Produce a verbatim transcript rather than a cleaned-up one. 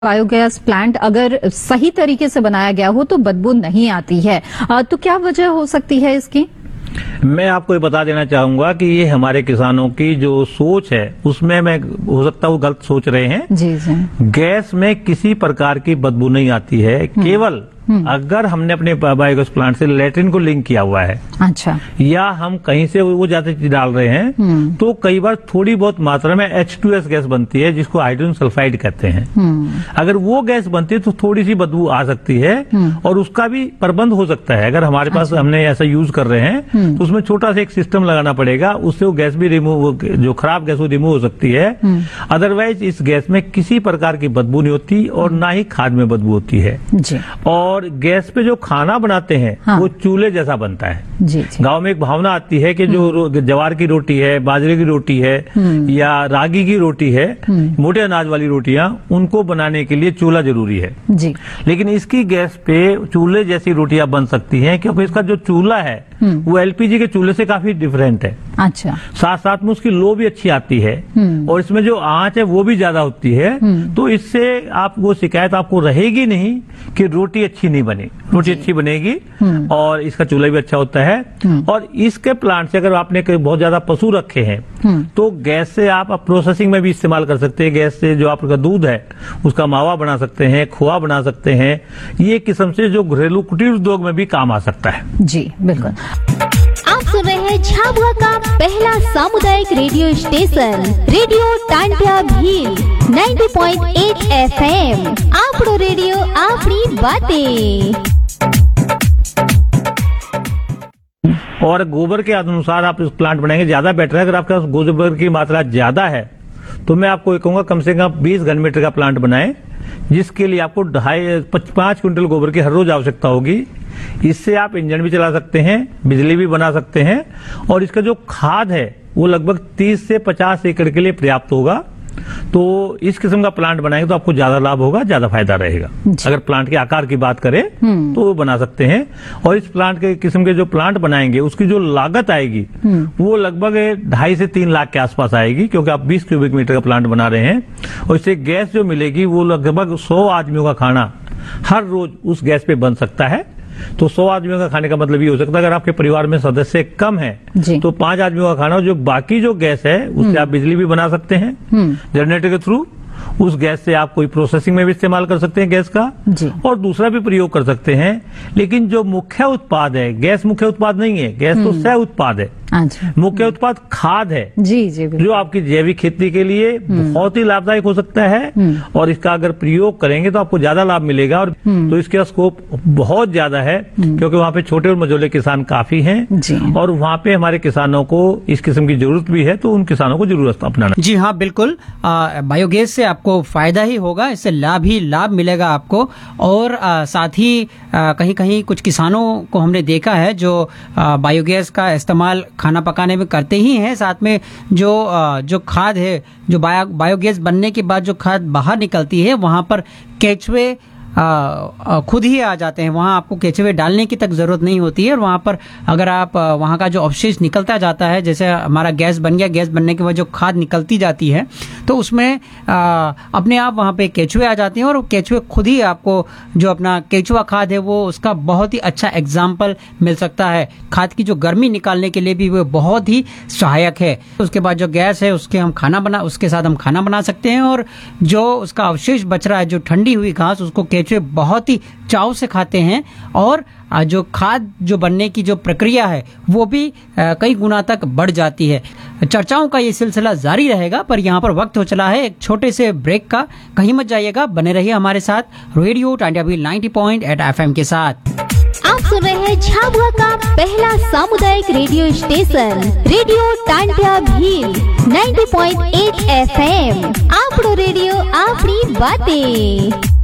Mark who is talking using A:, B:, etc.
A: Biogas plant अगर सही तरीके से बनाया गया हो तो बदबू नहीं आती है, आ, तो क्या वजह हो सकती है इसकी?
B: मैं आपको ये बता देना चाहूंगा कि ये हमारे किसानों की जो सोच है उसमें मैं हो सकता है वो गलत सोच रहे हैं।
A: जी जी।
B: गैस में किसी प्रकार की बदबू नहीं आती है, केवल अगर हमने अपने बायोगैस प्लांट से लैट्रिन को लिंक किया हुआ है, अच्छा, या हम कहीं से वो ज्यादा चीज डाल रहे हैं, तो कई बार थोड़ी बहुत मात्रा में एच टू एस गैस बनती है जिसको हाइड्रोजन सल्फाइड कहते हैं। अगर वो गैस बनती है तो थोड़ी सी बदबू आ सकती है और उसका भी प्रबंध हो सकता है। अगर हमारे पास हमने ऐसा यूज कर रहे हैं तो उसमें छोटा सा एक सिस्टम लगाना पड़ेगा, उससे वो गैस भी रिमूव, जो खराब गैस वो रिमूव हो सकती है। अदरवाइज इस गैस में किसी प्रकार की बदबू नहीं होती और ना ही खाद में बदबू होती है। और गैस पे जो खाना बनाते हैं हाँ। वो चूल्हे जैसा बनता है। जी जी। गांव में एक भावना आती है कि जो ज्वार की रोटी है, बाजरे की रोटी है या रागी की रोटी है, मोटे अनाज वाली रोटियां, उनको बनाने के लिए चूल्हा जरूरी है। जी। लेकिन इसकी गैस पे चूल्हे जैसी रोटियां बन सकती हैं क्योंकि इसका जो चूल्हा है वो एलपीजी के चूल्हे से काफी डिफरेंट है। अच्छा। साथ साथ में उसकी लो भी अच्छी आती है और इसमें जो आंच है वो भी ज्यादा होती है, तो इससे आप वो शिकायत आपको रहेगी नहीं कि रोटी अच्छी नहीं बनी। रोटी अच्छी बनेगी और इसका चूल्हा भी अच्छा होता है। और इसके प्लांट से अगर आपने बहुत ज्यादा पशु रखे हैं तो गैस से आप प्रोसेसिंग में भी इस्तेमाल कर सकते हैं। गैस से जो आपका दूध है उसका मावा बना सकते हैं, खोआ बना सकते हैं। ये किस्म से जो घरेलू कुटीर उद्योग में भी काम आ सकता है। जी बिल्कुल।
C: आप सुन रहे हैं झाबुआ का पहला सामुदायिक radio station radio Tantia Bhil नब्बे पॉइंट आठ एफ एम। आपड़ो रेडियो आपनी बातें।
B: और गोबर के अनुसार आप इस प्लांट बनाएंगे ज्यादा बेटर है। अगर आपके पास गोबर की मात्रा ज्यादा है तो मैं आपको ये कहूंगा कम से कम बीस घन मीटर का प्लांट बनाएं, जिसके लिए आपको ढाई पांच क्विंटल गोबर की हर रोज आवश्यकता होगी। इससे आप इंजन भी चला सकते हैं, बिजली भी बना सकते हैं और इसका जो खाद है वो लगभग तीस से पचास एकड़ के लिए पर्याप्त होगा। तो इस किस्म का प्लांट बनाएंगे तो आपको ज्यादा लाभ होगा, ज्यादा फायदा रहेगा। अगर प्लांट के आकार की बात करें तो वो बना सकते हैं। और इस प्लांट के किस्म के जो प्लांट बनाएंगे उसकी जो लागत आएगी वो लगभग ढाई से तीन लाख के आसपास आएगी, क्योंकि आप बीस क्यूबिक मीटर का प्लांट बना रहे हैं। और इससे गैस जो मिलेगी वो लगभग सौ आदमियों का खाना हर रोज उस गैस पे बन सकता है। तो सौ आदमियों का खाने का मतलब ये हो सकता है अगर आपके परिवार में सदस्य कम है तो पांच आदमियों का खाना, जो बाकी जो गैस है उससे आप बिजली भी बना सकते हैं जनरेटर के थ्रू। उस गैस से आप कोई प्रोसेसिंग में भी इस्तेमाल कर सकते हैं गैस का, और दूसरा भी प्रयोग कर सकते हैं। लेकिन जो मुख्य उत्पाद है, गैस मुख्य उत्पाद नहीं है, गैस तो सह उत्पाद है। मुख्य उत्पाद खाद है। जी जी। जो आपकी जैविक खेती के लिए बहुत ही लाभदायक हो सकता है और इसका अगर प्रयोग करेंगे तो आपको ज्यादा लाभ मिलेगा। और तो इसका स्कोप बहुत ज्यादा है क्योंकि वहाँ पे छोटे और मझोले किसान काफी हैं और वहाँ पे हमारे किसानों को इस किस्म की जरूरत भी है, तो उन किसानों को जरूर अपनाना।
D: जी हाँ बिल्कुल। बायोगैस से आपको फायदा ही होगा, इससे लाभ ही लाभ मिलेगा आपको। और आ, साथ ही आ, कहीं कहीं कुछ किसानों को हमने देखा है जो आ, बायोगैस का इस्तेमाल खाना पकाने में करते ही हैं। साथ में जो आ, जो खाद है, जो बायो बायोगैस बनने के बाद जो खाद बाहर निकलती है, वहाँ पर केचुए आ, आ, खुद ही आ जाते हैं। वहाँ आपको केचुए डालने की तक जरूरत नहीं होती है। और वहाँ पर अगर आप आ, वहाँ का जो अवशेष निकलता जाता है, जैसे हमारा गैस बन गया, गैस बनने के बाद जो खाद निकलती जाती है तो उसमें आ, अपने आप वहाँ पे केचुए आ जाते हैं और केचुए खुद ही आपको जो अपना केचुआ खाद है वो उसका बहुत ही अच्छा एग्जाम्पल मिल सकता है। खाद की जो गर्मी निकालने के लिए भी वो बहुत ही सहायक है। उसके बाद जो गैस है उसके हम खाना बना उसके साथ हम खाना बना सकते हैं। और जो उसका अवशेष बच रहा है, जो ठंडी हुई घास, उसको केचुए बहुत ही चाव से खाते हैं। और जो खाद जो बनने की जो प्रक्रिया है वो भी कई गुना तक बढ़ जाती है। चर्चाओं का ये सिलसिला जारी रहेगा, पर यहाँ पर वक्त हो चला है एक छोटे से ब्रेक का। कहीं मत जाइएगा, बने रहिए हमारे साथ रेडियो टांटिया भील नब्बे पॉइंट आठ एफ एम के साथ।
C: आप सुन रहे हैं झाबुआ का पहला सामुदायिक radio station radio Tantia Bhil नब्बे पॉइंट आठ एफ एम। आपड़ो रेडियो आपनी बातें।